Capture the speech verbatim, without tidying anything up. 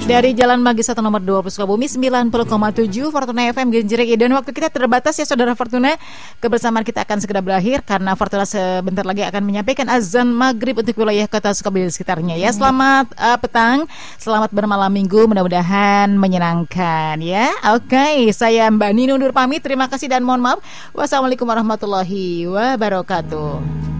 Dari Jalan Magis satu nomor dua puluh Sukabumi sembilan puluh koma tujuh Fortuna F M Genjreng. Dan waktu kita terbatas ya saudara Fortuna. Kebersamaan kita akan segera berakhir karena Fortuna sebentar lagi akan menyampaikan azan maghrib untuk wilayah kota Sukabumi dan sekitarnya ya. Selamat uh, petang, selamat bermalam minggu, mudah-mudahan menyenangkan ya. Oke, okay, saya Mbak Nini undur pamit. Terima kasih dan mohon maaf. Wassalamualaikum warahmatullahi wabarakatuh.